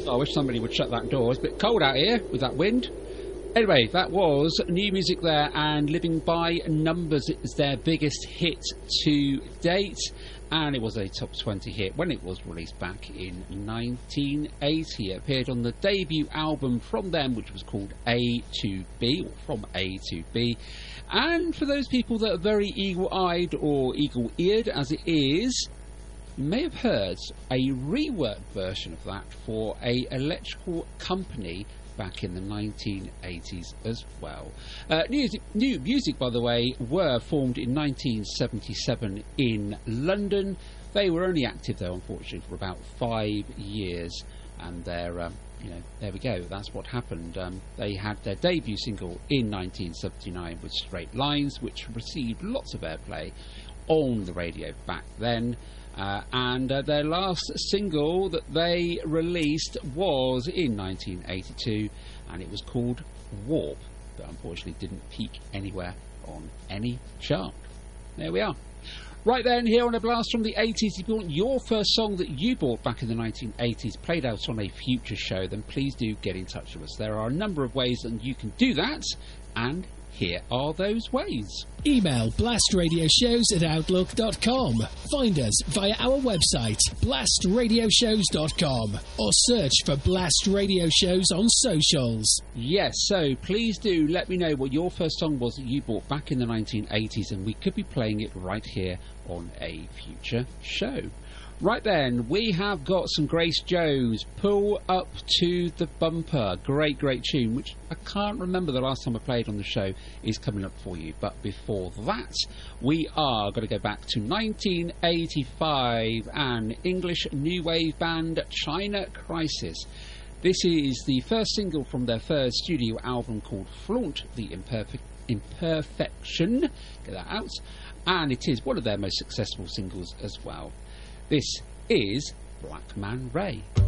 Oh, I wish somebody would shut that door. It's a bit cold out here with that wind. Anyway, that was new music there, and Living by Numbers is their biggest hit to date, and it was a top 20 hit when it was released back in 1980. It appeared on the debut album from them, which was called A to B, or From A to B. And for those people that are very eagle-eyed or eagle-eared as it is, you may have heard a reworked version of that for a electrical company back in the 1980s as well. New Music, by the way, were formed in 1977 in London. They were only active, though, unfortunately, for about 5 years. And there we go. That's what happened. They had their debut single in 1979 with Straight Lines, which received lots of airplay on the radio back then. And their last single that they released was in 1982, and it was called Warp, but unfortunately didn't peak anywhere on any chart. There we are. Right then, here on A Blast from the 80s, if you want your first song that you bought back in the 1980s played out on a future show, then please do get in touch with us. There are a number of ways that you can do that, and here are those ways. Email blastradioshows@outlook.com. Find us via our website, blastradioshows.com, or search for Blast Radio Shows on socials. Yes, so please do let me know what your first song was that you bought back in the 1980s, and we could be playing it right here on a future show. Right then, we have got some Grace Jones, Pull Up to the Bumper. Great tune, which I can't remember the last time I played on the show, is coming up for you. But before that, we are going to go back to 1985 and English new wave band China Crisis. This is the first single from their third studio album called Flaunt the Imperfection. Get that out. And it is one of their most successful singles as well. This is Black Man Ray.